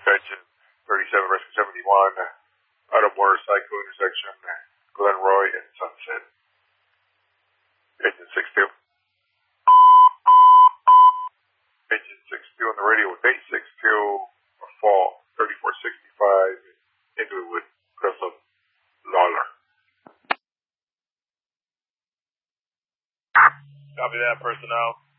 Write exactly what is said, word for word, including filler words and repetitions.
Dispatching thirty-seven, rescue seventy-one, out of motorcycle intersection, Glenroy and Sunset. Engine six two. Engine six two on the radio with eight six two, fall thirty-four sixty-five, Inglewood, Crystal, Lawler. Copy that, personnel.